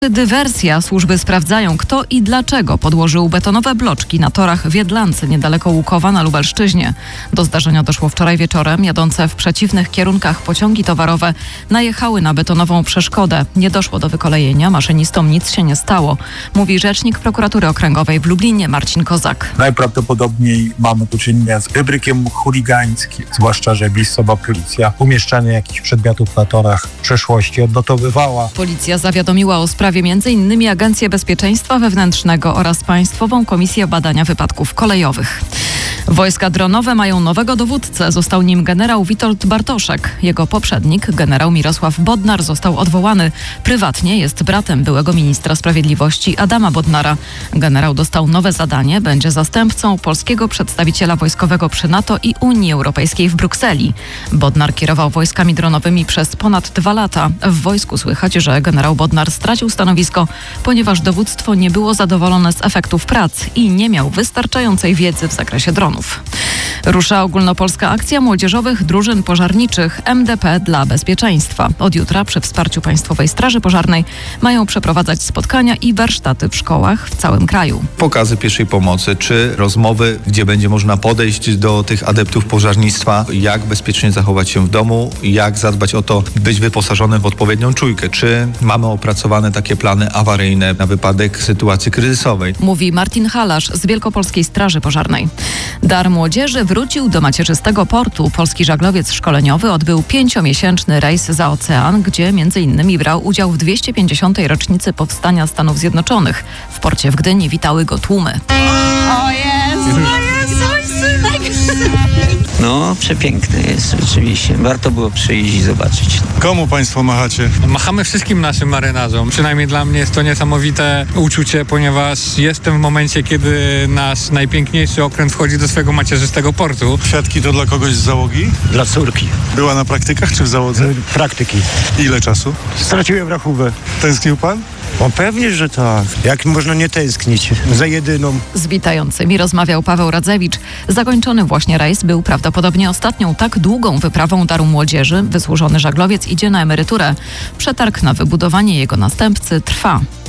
Dywersja. Służby sprawdzają, kto i dlaczego podłożył betonowe bloczki na torach w Jedlance, niedaleko Łukowa na Lubelszczyźnie. Do zdarzenia doszło wczoraj wieczorem. Jadące w przeciwnych kierunkach pociągi towarowe najechały na betonową przeszkodę. Nie doszło do wykolejenia, maszynistom nic się nie stało, mówi rzecznik prokuratury okręgowej w Lublinie Marcin Kozak. Najprawdopodobniej mamy do czynienia z wybrykiem chuligańskim, zwłaszcza, że miejscowa policja umieszczanie jakichś przedmiotów na torach w przeszłości odnotowywała. Policja zawiadomiła o sprawie m.in. Agencję Bezpieczeństwa Wewnętrznego oraz Państwową Komisję Badania Wypadków Kolejowych. Wojska dronowe mają nowego dowódcę. Został nim generał Witold Bartoszek. Jego poprzednik, generał Mirosław Bodnar, został odwołany. Prywatnie jest bratem byłego ministra sprawiedliwości Adama Bodnara. Generał dostał nowe zadanie. Będzie zastępcą polskiego przedstawiciela wojskowego przy NATO i Unii Europejskiej w Brukseli. Bodnar kierował wojskami dronowymi przez ponad 2 lata. W wojsku słychać, że generał Bodnar stracił stanowisko, ponieważ dowództwo nie było zadowolone z efektów prac i nie miał wystarczającej wiedzy w zakresie dronów. Rusza ogólnopolska akcja młodzieżowych drużyn pożarniczych MDP dla bezpieczeństwa. Od jutra przy wsparciu Państwowej Straży Pożarnej mają przeprowadzać spotkania i warsztaty w szkołach w całym kraju. Pokazy pierwszej pomocy, czy rozmowy, gdzie będzie można podejść do tych adeptów pożarnictwa, jak bezpiecznie zachować się w domu, jak zadbać o to, być wyposażonym w odpowiednią czujkę, czy mamy opracowane takie plany awaryjne na wypadek sytuacji kryzysowej. Mówi Martin Halasz z Wielkopolskiej Straży Pożarnej. Dar młodzieży wrócił do macierzystego portu. Polski żaglowiec szkoleniowy odbył 5-miesięczny rejs za ocean, gdzie m.in. brał udział w 250. rocznicy powstania Stanów Zjednoczonych. W porcie w Gdyni witały go tłumy. O Jezu, mój synek! No, przepiękny jest rzeczywiście. Warto było przyjść i zobaczyć. Komu państwo machacie? Machamy wszystkim naszym marynarzom. Przynajmniej dla mnie jest to niesamowite uczucie, ponieważ jestem w momencie, kiedy nasz najpiękniejszy okręt wchodzi do swojego macierzystego portu. Kwiatki to dla kogoś z załogi? Dla córki. Była na praktykach czy w załodze? Praktyki. Ile czasu? Straciłem rachubę. Tęsknił pan? O pewnie, że tak. Jak można nie tęsknić za jedyną. Z witającymi rozmawiał Paweł Radzewicz. Zakończony właśnie rejs był prawdopodobnie ostatnią tak długą wyprawą daru młodzieży. Wysłużony żaglowiec idzie na emeryturę. Przetarg na wybudowanie jego następcy trwa.